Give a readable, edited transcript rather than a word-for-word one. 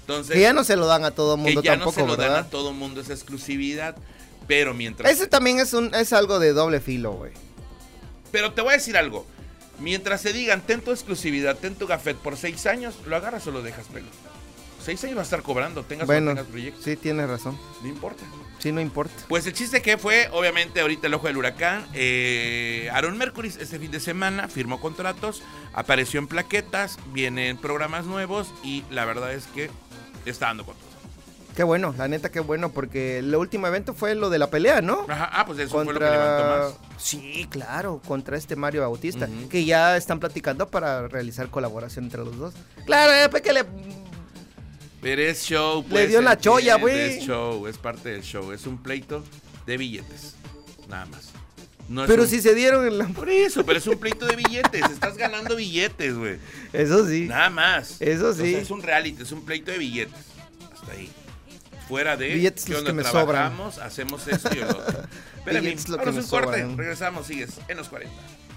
Entonces, que ya no se lo dan a todo mundo que ya tampoco, no se lo ¿verdad? dan a todo mundo esa exclusividad, pero mientras... Ese también es algo de doble filo, güey. Pero te voy a decir algo. Mientras se digan, ten tu exclusividad, ten tu gafet por 6 años, lo agarras o lo dejas, pelo. 6 años vas a estar cobrando, tengas o no tengas proyectos. Sí, tienes razón. No importa. Sí, no importa. Pues el chiste que fue, obviamente, ahorita el ojo del huracán. Aaron Mercury este fin de semana firmó contratos, apareció en plaquetas, vienen programas nuevos y la verdad es que está dando con todo. Qué bueno, la neta, qué bueno, porque el último evento fue lo de la pelea, ¿no? Ajá, pues eso fue lo que levantó más. Sí, claro, contra este Mario Bautista, que ya están platicando para realizar colaboración entre los dos. Claro, después que le... Pero es show, pues. Le dio la cholla, güey. Es show, es parte del show, es un pleito de billetes, nada más. No pero si se dieron en la... Por eso, pero es un pleito de billetes, estás ganando billetes, güey. Eso sí. Nada más. Eso sí. O sea, es un reality, es un pleito de billetes, hasta ahí. Fuera de billetes ¿qué los onda? que me Trabajamos, hacemos esto y lo otro. Espérame, Billetes lo que vamos me a un corte, sobran. regresamos, sigues en los 40.